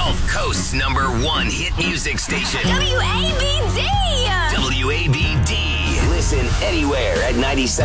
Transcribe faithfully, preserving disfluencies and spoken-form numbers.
Gulf Coast's number one hit music station. W A B D! W A B D. Listen anywhere at ninety-seven.